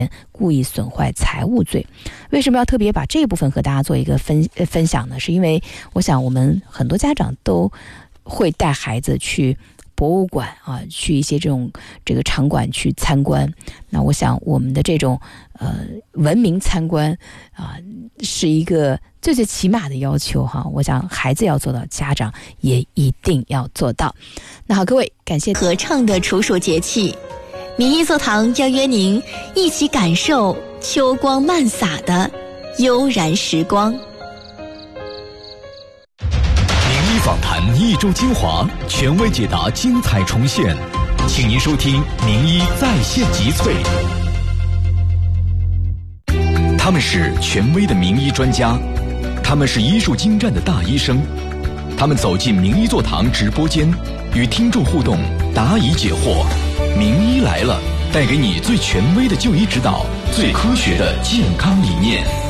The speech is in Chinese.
故意损坏财物罪。为什么要特别把这部分和大家做一个分享呢？是因为我想我们很多家长都会带孩子去博物馆啊，去一些这个场馆去参观。那我想我们的这种文明参观啊，是一个最起码的要求哈。我想孩子要做到，家长也一定要做到。那好，各位，感谢合唱的处暑节气，明一座堂邀约您一起感受秋光漫洒的悠然时光。 名医访谈一周精华，权威解答精彩重现，请您收听名医在线集萃。他们是权威的名医专家，他们是医术精湛的大医生，他们走进名医座堂直播间，与听众互动，答疑解惑。名医来了，带给你最权威的就医指导，最科学的健康理念。